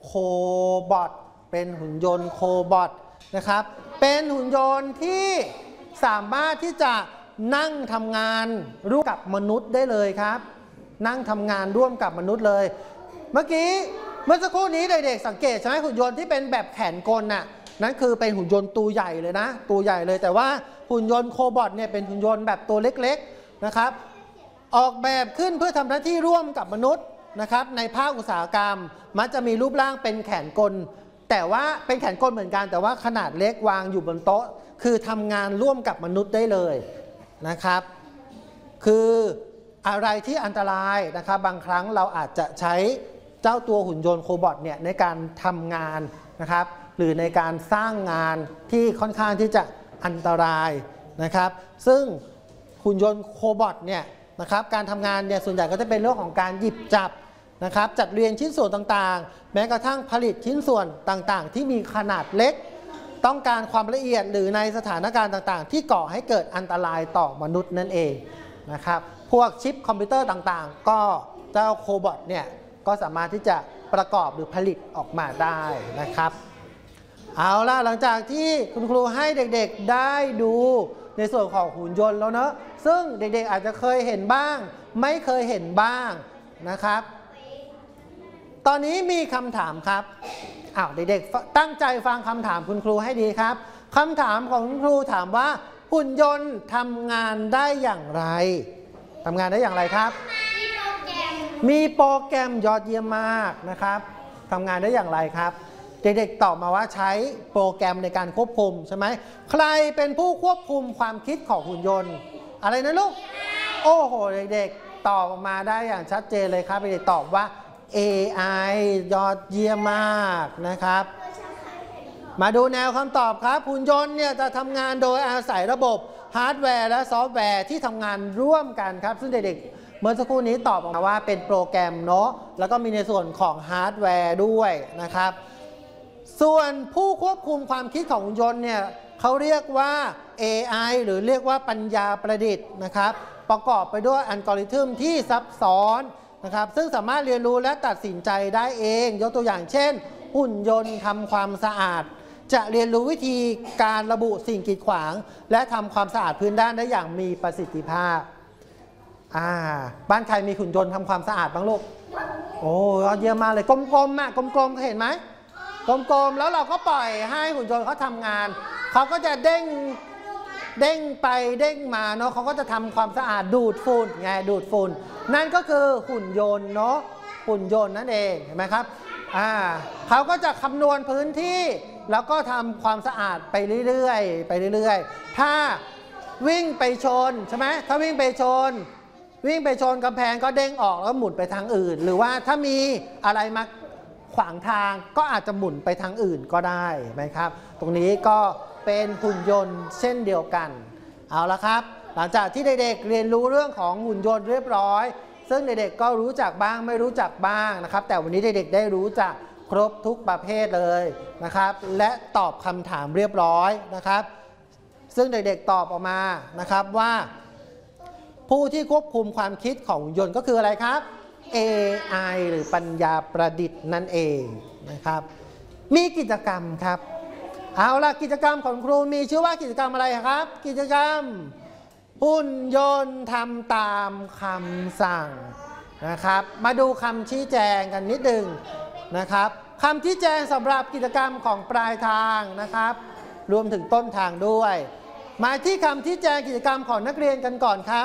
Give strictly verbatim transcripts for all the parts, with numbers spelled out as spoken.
โคบอทเป็นหุ่นยนต์โคบอทนะครับเป็นหุ่นยนต์ที่สามารถที่จะนั่งทำงานร่วมกับมนุษย์ได้เลยครับนั่งทำงานร่วมกับมนุษย์เลยเมื่อกี้เมื่อสักครู่นี้เด็กๆสังเกตใช่ไหมหุ่นยนต์ที่เป็นแบบแขนกลน่ะนั่นคือเป็นหุ่นยนต์ตัวใหญ่เลยนะตัวใหญ่เลยแต่ว่าหุ่นยนต์โคบอทเนี่ยเป็นหุ่นยนต์แบบตัวเล็กๆนะครับออกแบบขึ้นเพื่อทำหน้าที่ร่วมกับมนุษย์นะครับในภาคอุตสาหกรรมมันจะมีรูปร่างเป็นแขนกลแต่ว่าเป็นแขนกลเหมือนกันแต่ว่าขนาดเล็กวางอยู่บนโต๊ะคือทำงานร่วมกับมนุษย์ได้เลยนะครับคืออะไรที่อันตรายนะครับบางครั้งเราอาจจะใช้เจ้าตัวหุ่นยนต์โคบอทเนี่ยในการทำงานนะครับหรือในการสร้างงานที่ค่อนข้างที่จะอันตรายนะครับซึ่งหุ่นยนต์โคบอทเนี่ยนะครับการทำงานเนี่ยส่วนใหญ่ก็จะเป็นเรื่องของการหยิบจับนะครับจัดเรียงชิ้นส่วนต่างๆแม้กระทั่งผลิตชิ้นส่วนต่างๆที่มีขนาดเล็กต้องการความละเอียดหรือในสถานการณ์ต่างๆที่ก่อให้เกิดอันตรายต่อมนุษย์นั่นเองนะครับพวกชิปคอมพิวเตอร์ต่างๆก็เจ้าโคบอทเนี่ยก็สามารถที่จะประกอบหรือผลิตออกมาได้นะครับเอาล่ะหลังจากที่คุณครูให้เด็กๆได้ดูในส่วนของหุ่นยนต์แล้วเนอะซึ่งเด็กๆอาจจะเคยเห็นบ้างไม่เคยเห็นบ้างนะครับตอนนี้มีคำถามครับอ้าวเด็กๆตั้งใจฟังคำถามคุณครูให้ดีครับคำถามของคุณครูถามว่าหุ่นยนต์ทำงานได้อย่างไรทำงานได้อย่างไรครับมีโปรแกรมยอดเยี่ยมมากนะครับทำงานได้อย่างไรครับเด็กๆตอบมาว่าใช้โปรแกรมในการควบคุมใช่ไหมใครเป็นผู้ควบคุมความคิดของหุ่นยนต์อะไรนะลูกโอ้โหเด็กๆตอบออกมาได้อย่างชัดเจนเลยครับเด็กๆตอบว่า เอ ไอ ยอดเยี่ยมมากนะครับมาดูแนวคำตอบครับหุ่นยนต์เนี่ยจะทำงานโดยอาศัยระบบฮาร์ดแวร์และซอฟต์แวร์ที่ทำงานร่วมกันครับซึ่งเด็กๆเมื่อสักครู่นี้ตอบออกมาว่าเป็นโปรแกรมเนาะแล้วก็มีในส่วนของฮาร์ดแวร์ด้วยนะครับส่วนผู้ควบคุมความคิดของหุ่นยนต์เนี่ยเขาเรียกว่า เอ ไอ หรือเรียกว่าปัญญาประดิษฐ์นะครับประกอบไปด้วยอัลกอริทึมที่ซับซ้อนนะครับซึ่งสามารถเรียนรู้และตัดสินใจได้เองยกตัวอย่างเช่นหุ่นยนต์ทำความสะอาดจะเรียนรู้วิธีการระบุสิ่งกีดขวางและทำความสะอาดพื้นด้านได้อย่างมีประสิทธิภาพอ่าบ้านใครมีหุ่นยนต์ทำความสะอาดบ้างลูกโอ้เยี่ยมมากเลยกลมๆอ่ะกลมๆเห็นไหมกลมๆแล้วเราก็ปล่อยให้หุ่นยนต์เขาทำงานเขาก็จะเด้งเด้งไปเด้งมาเนาะเขาก็จะทำความสะอาดดูดฝุ่นไงดูดฝุ่นนั่นก็คือหุ่นยนต์เนาะหุ่นยนต์นั่นเองเห็นไหมครับอ่าเขาก็จะคำนวณพื้นที่แล้วก็ทำความสะอาดไปเรื่อยๆไปเรื่อยๆถ้าวิ่งไปชนใช่ไหมถ้าวิ่งไปชนวิ่งไปชนกำแพงก็เด้งออกแล้วหมุนไปทางอื่นหรือว่าถ้ามีอะไรมาขวางทางก็อาจจะหมุนไปทางอื่นก็ได้ไหมครับตรงนี้ก็เป็นหุ่นยนต์เช่นเดียวกันเอาละครับหลังจากที่เด็กๆเรียนรู้เรื่องของหุ่นยนต์เรียบร้อยซึ่งเด็กๆก็รู้จักบ้างไม่รู้จักบ้างนะครับแต่วันนี้เด็กๆได้รู้จักครบทุกประเภทเลยนะครับและตอบคำถามเรียบร้อยนะครับซึ่งเด็กๆตอบออกมานะครับว่าผู้ที่ควบคุมความคิดของหุ่นยนต์ก็คืออะไรครับ เอ ไอ หรือปัญญาประดิษฐ์นั่นเองนะครับมีกิจกรรมครับเอาล่ะกิจกรรมของครูมีชื่อว่ากิจกรรมอะไรครับกิจกรรมหุ่นยนต์ทำตามคำสั่งนะครับมาดูคำชี้แจงกันนิดหนึ่งนะครับคำชี้แจงสำหรับกิจกรรมของปลายทางนะครับรวมถึงต้นทางด้วยมาที่คำชี้แจงกิจกรรมของนักเรียนกันก่อนครับ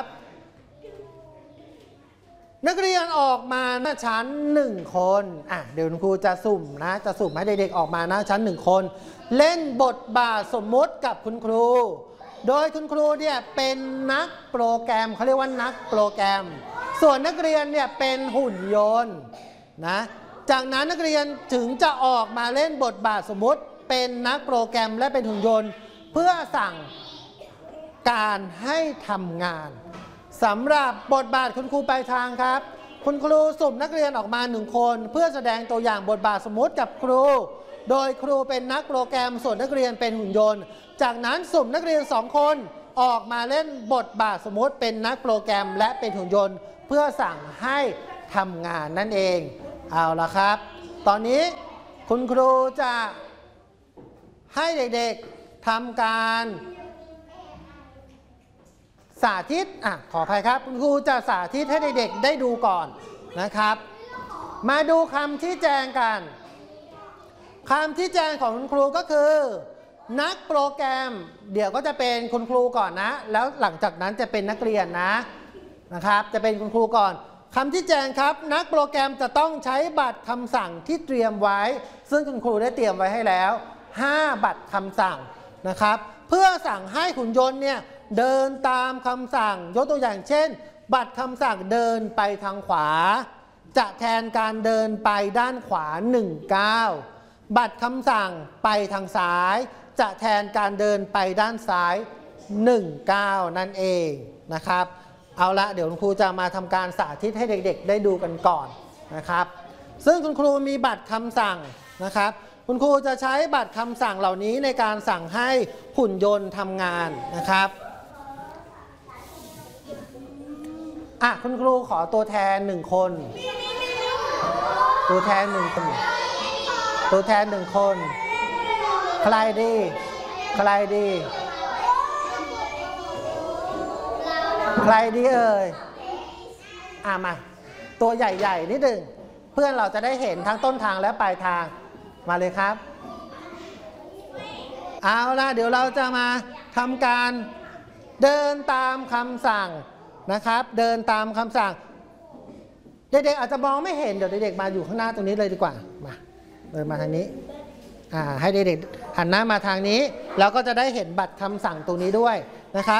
นักเรียนออกมาหน้าชั้นหนึ่งคนอ่ะเดี๋ยวครูจะสุ่มนะจะสุ่มให้เด็กๆออกมาหน้าชั้นหนึ่งคนเล่นบทบาทสมมุติกับคุณครูโดยคุณครูเนี่ยเป็นนักโปรแกรมเขาเรียกว่านักโปรแกรมส่วนนักเรียนเนี่ยเป็นหุ่นยนต์นะจากนั้นนักเรียนถึงจะออกมาเล่นบทบาทสมมุติเป็นนักโปรแกรมและเป็นหุ่นยนต์เพื่อสั่งการให้ทำงานสำหรับบทบาทคุณครูปลายทางครับคุณครูสุ่มนักเรียนออกมาหนึ่งคนเพื่อแสดงตัวอย่างบทบาทสมมุติกับครูโดยครูเป็นนักโปรแกรมส่วนนักเรียนเป็นหุ่นยนต์จากนั้นสุ่มนักเรียนสองคนออกมาเล่นบทบาทสมมุติเป็นนักโปรแกรมและเป็นหุ่นยนต์เพื่อสั่งให้ทำงานนั่นเองเอาละครับตอนนี้คุณครูจะให้เด็กๆทำการสาธิตอ่ะขออภัยครับคุณครูจะสาธิตให้เด็กๆได้ดูก่อนนะครับมาดูคำชี้แจงกันคำชี้แจงของคุณครูก็คือนักโปรแกรมเดี๋ยวก็จะเป็นคุณครูก่อนนะแล้วหลังจากนั้นจะเป็นนักเรียนนะนะครับจะเป็นคุณครูก่อนคำชี้แจงครับนักโปรแกรมจะต้องใช้บัตรคำสั่งที่เตรียมไว้ซึ่งคุณครูได้เตรียมไว้ให้แล้วห้าบัตรคำสั่งนะครับเพื่อสั่งให้หุ่นยนต์เนี่ยเดินตามคำสั่งยกตัวอย่างเช่นบัตรคำสั่งเดินไปทางขวาจะแทนการเดินไปด้านขวาหนึ่งก้าวบัตรคำสั่งไปทางซ้ายจะแทนการเดินไปด้านซ้ายหนึ่งก้าวนั่นเองนะครับเอาละเดี๋ยวคุณครูจะมาทำการสาธิตให้เด็กๆได้ดูกันก่อนนะครับซึ่งคุณครูมีบัตรคำสั่งนะครับคุณครูจะใช้บัตรคำสั่งเหล่านี้ในการสั่งให้หุ่นยนต์ทำงานนะครับอ่ะคุณครูขอตัวแทนหนึ่งคนตัวแทนหนึ่งคนตัวแทนหนึ่งคนใครดีใครดีใครดีเอ่ยอ่ะมาตัวใหญ่ๆนิดหนึ่งเพื่อนเราจะได้เห็นทั้งต้นทางและปลายทางมาเลยครับเอาล่ะเดี๋ยวเราจะมาทำการเดินตามคำสั่งนะครับเดินตามคำสั่งเด็กๆอาจจะมองไม่เห็นเดี๋ยวเด็กๆมาอยู่ข้างหน้าตรงนี้เลยดีกว่ามาเดินมาทางนี้อ่าให้เด็กๆหันหน้ามาทางนี้แล้วก็จะได้เห็นบัตรคำสั่งตรงนี้ด้วยนะครับ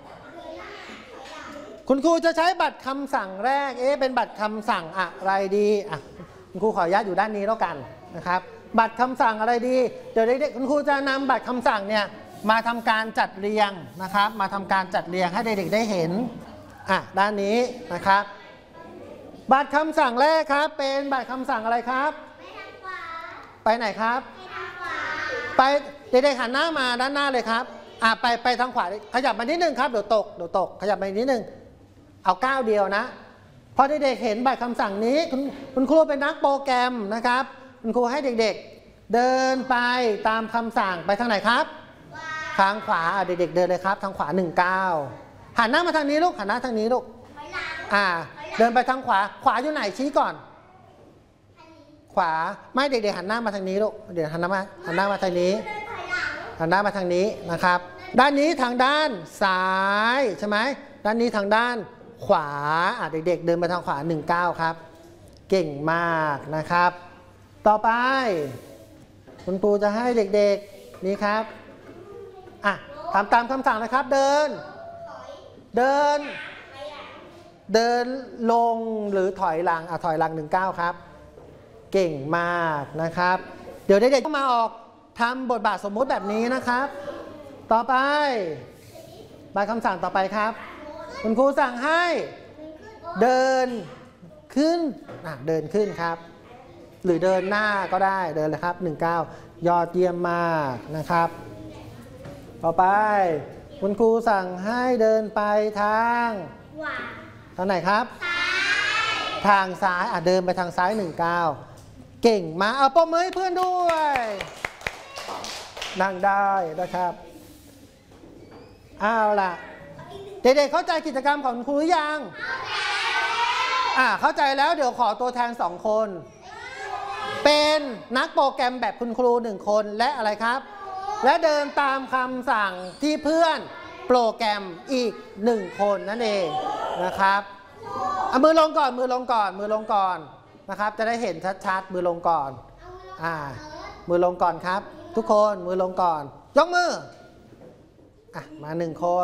คุณครูจะใช้บัตรคำสั่งแรกเอ๊ะเป็นบัตรคำสั่งอะไรดีอ่ะคุณครูขออนุญาตอยู่ด้านนี้แล้วกันนะครับบัตรคำสั่งอะไรดีเดี๋ยวเด็กๆคุณครูจะนำบัตรคำสั่งเนี่ยมาทำการจัดเรียงนะครับมาทำการจัดเรียงให้เด็กๆได้เห็นอ่ะด้านนี้นะครับบัตรคำสั่งแรกครับเป็นบัตรคำสั่งอะไรครับไปไหนครับไปเด็กๆหันหน้ามาด้านหน้าเลยครับอ่ะไปไปทางขวาขยับมานิดนึงครับเดี๋ยวตกเดี๋ยวตกขยับมานิดนึงเอาก้าวเดียวนะพอเด็กๆเห็นบัตรคำสั่งนี้คุณคุณครูเป็นนักโปรแกรมนะครับคุณครูให้เด็กๆเดินไปตามคำสั่งไปทางไหนครับทางขวาเด็กๆเดินเลยครับทางขวาหนึ่งก้าวหันหน้ามาทางนี้ลูกหันหน้าทางนี้ลูกอ่าเดินไปทางขวาขวาอยู่ไหนชี้ก่อนขวาไม่เด็กๆหันหน้ามาทางนี้ลูกเดี๋ยวหันหน้ามาหันหน้ามาทางนี้หันหน้ามาทางนี้นะครับด้านนี้ทางด้านซ้ายใช่ไหมด้านนี้ทางด้านขวาอ่ะเด็กๆเดินไปทางขวาหนึ่งก้าวครับเก่งมากนะครับต่อไปคุณครูจะให้เด็กๆนี่ครับอ่ะทำตามคำสั่งนะครับเดินเดินเดินลงหรือถอยหลังอ่ะถอยหลังหนึ่งก้าวครับเก่งมากนะครับเดี๋ยวเด็กๆก็มาออกทำบทบาทสมมุติแบบนี้นะครับต่อไปบัตรคำสั่งต่อไปครับคุณครูสั่งให้เดินขึ้นอ่ะเดินขึ้นครับหรือเดินหน้าก็ได้เดินเลยครับหนึ่งก้าวยอดเยี่ยมมากนะครับต่อไปคุณครูสั่งให้เดินไปทางทางไหนครับทางซ้ายอ่ะเดินไปทางซ้ายหนึ่งก้าวเก่งมาเอาปรบมือให้เพื่อนด้วยนั่งได้นะครับเอาล่ะเด็กๆเข้าใจกิจกรรมของครูหรือยังอ่าเข้าใจแล้วเดี๋ยวขอตัวแทนสองคนเป็นนักโปรแกรมแบบคุณครูหนึ่งคนและอะไรครับและเดินตามคำสั่งที่เพื่อนโปรแกรมอีกหนึ่งคนนั่นเองนะครับเอามือลงก่อนมือลงก่อนมือลงก่อนนะครับจะได้เห็นชัดๆมือลงก่อนอ่ามือลงก่อนครับทุกคนมือลงก่อนยกมืออ่ะมาหนึ่งคน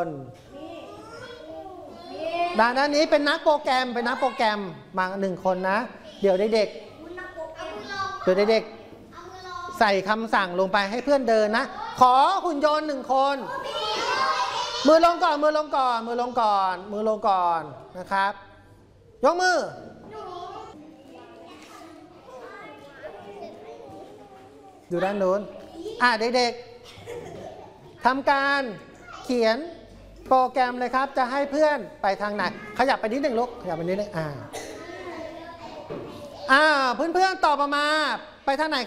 ด้านนี้เป็นนักโปรแกรมเป็นนักโปรแกรมมาหนึ่งคนนะเดี๋ยวเด็กๆเดี๋ยวเด็กๆใส่คำสั่งลงไปให้เพื่อนเดินนะขอหุ่นยนต์หนึ่งคนมือลงก่อนมือลงก่อนมือลงก่อนมือลงก่อนนะครับยกมืออยู่ด้านนู้นอ่ะเด็กๆทำการเขียนโปรแกรมเลยครับจะให้เพื่อนไปทางไหนขยับไปนิดหนึ่งลูกขยับไปนิดหนึ่งอ่าอ่าเพื่อนๆตอบมาไปทางไหน